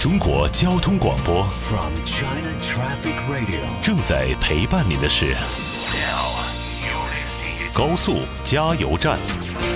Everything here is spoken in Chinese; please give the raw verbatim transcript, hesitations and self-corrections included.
中国交通广播 From China Traffic Radio 正在陪伴您的是高速加油站。